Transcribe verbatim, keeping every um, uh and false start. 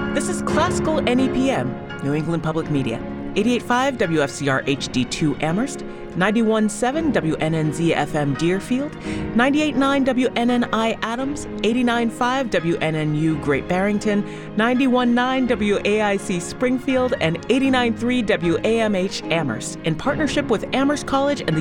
This is Classical N E P M, New England Public Media. eighty-eight point five W F C R H D two Amherst, ninety-one point seven W N N Z F M Deerfield, ninety-eight point nine W N N I Adams, eighty-nine point five W N N U Great Barrington, ninety-one point nine W A I C Springfield, and eighty-nine point three W A M H Amherst, in partnership with Amherst College and the